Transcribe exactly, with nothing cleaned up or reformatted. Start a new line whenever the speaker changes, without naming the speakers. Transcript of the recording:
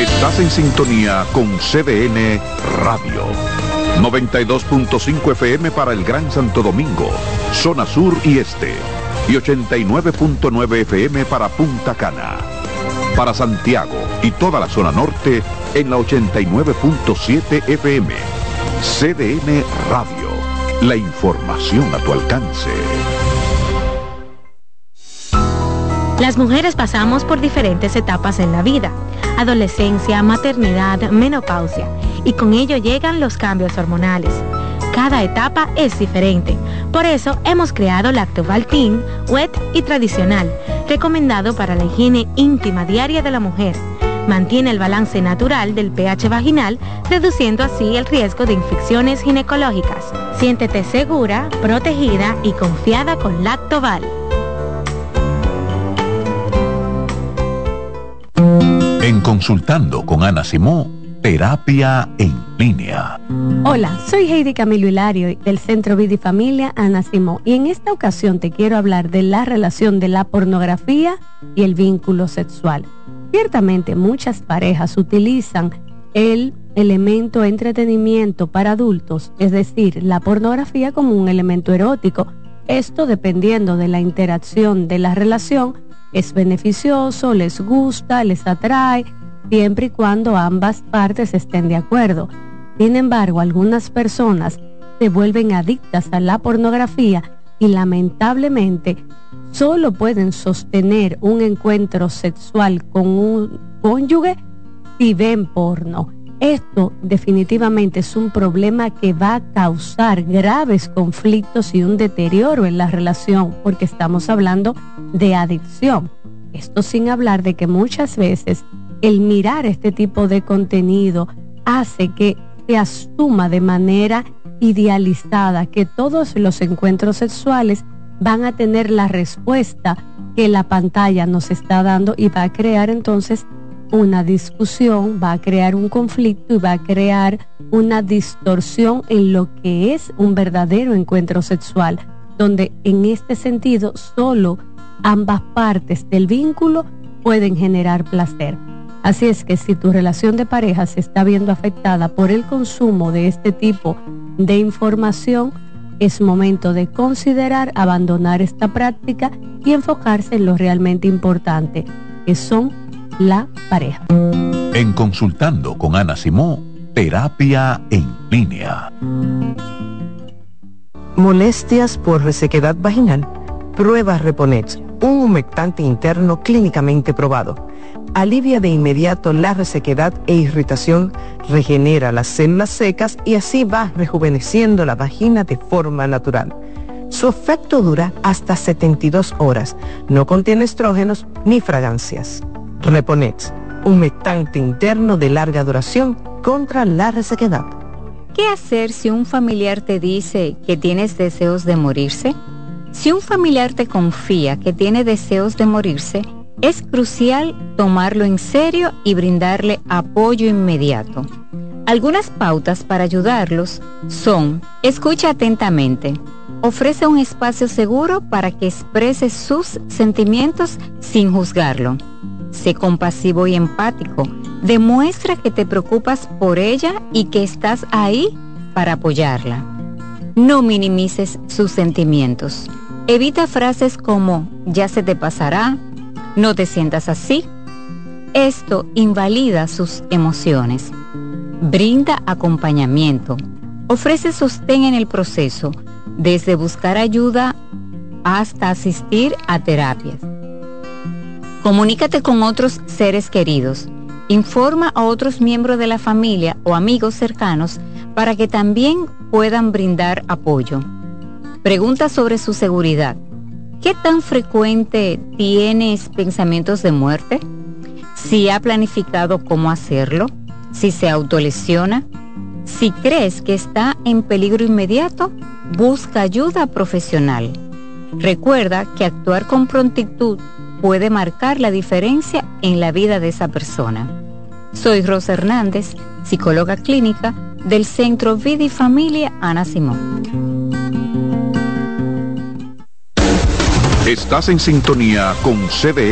Estás en sintonía con C D N Radio. noventa y dos punto cinco F M para el Gran Santo Domingo, zona sur y este. Y ochenta y nueve punto nueve F M para Punta Cana. Para Santiago y toda la zona norte en la ochenta y nueve punto siete F M. C D N Radio. La información a tu alcance.
Las mujeres pasamos por diferentes etapas en la vida: adolescencia, maternidad, menopausia, y con ello llegan los cambios hormonales. Cada etapa es diferente. Por eso hemos creado Lactoval-Teen, Wet y Tradicional, recomendado para la higiene íntima diaria de la mujer. Mantiene el balance natural del pH vaginal, reduciendo así el riesgo de infecciones ginecológicas. Siéntete segura, protegida y confiada con Lactoval.
En Consultando con Ana Simó, terapia en línea.
Hola, soy Heidi Camilo Hilario del Centro Vida y Familia Ana Simó, y en esta ocasión te quiero hablar de la relación de la pornografía y el vínculo sexual. Ciertamente muchas parejas utilizan el elemento entretenimiento para adultos, es decir, la pornografía, como un elemento erótico. Esto, dependiendo de la interacción de la relación, es beneficioso, les gusta, les atrae, siempre y cuando ambas partes estén de acuerdo. Sin embargo, algunas personas se vuelven adictas a la pornografía y lamentablemente solo pueden sostener un encuentro sexual con un cónyuge si ven porno. Esto definitivamente es un problema que va a causar graves conflictos y un deterioro en la relación, porque estamos hablando de adicción. Esto sin hablar de que muchas veces el mirar este tipo de contenido hace que se asuma de manera idealizada que todos los encuentros sexuales van a tener la respuesta que la pantalla nos está dando, y va a crear entonces una discusión, va a crear un conflicto y va a crear una distorsión en lo que es un verdadero encuentro sexual, donde en este sentido solo ambas partes del vínculo pueden generar placer. Así es que si tu relación de pareja se está viendo afectada por el consumo de este tipo de información, es momento de considerar abandonar esta práctica y enfocarse en lo realmente importante, que son la pareja.
En Consultando con Ana Simó, terapia en línea.
Molestias por resequedad vaginal. Prueba Reponet, un humectante interno clínicamente probado. Alivia de inmediato la resequedad e irritación, regenera las células secas y así va rejuveneciendo la vagina de forma natural. Su efecto dura hasta setenta y dos horas. No contiene estrógenos ni fragancias. Reponet, humectante interno de larga duración contra la resequedad.
¿Qué hacer si un familiar te dice que tienes deseos de morirse? Si un familiar te confía que tiene deseos de morirse, es crucial tomarlo en serio y brindarle apoyo inmediato. Algunas pautas para ayudarlos son: escucha atentamente, ofrece un espacio seguro para que exprese sus sentimientos sin juzgarlo. Sé compasivo y empático, demuestra que te preocupas por ella y que estás ahí para apoyarla. No minimices sus sentimientos. Evita frases como "ya se te pasará", "no te sientas así". Esto invalida sus emociones. Brinda acompañamiento. Ofrece sostén en el proceso, desde buscar ayuda hasta asistir a terapias. Comunícate con otros seres queridos. Informa a otros miembros de la familia o amigos cercanos para que también puedan brindar apoyo. Pregunta sobre su seguridad. ¿Qué tan frecuente tienes pensamientos de muerte? Si ha planificado cómo hacerlo, si se autolesiona, si crees que está en peligro inmediato, busca ayuda profesional. Recuerda que actuar con prontitud puede marcar la diferencia en la vida de esa persona. Soy Rosa Hernández, psicóloga clínica del Centro Vida y Familia Ana Simón.
Estás en sintonía con C D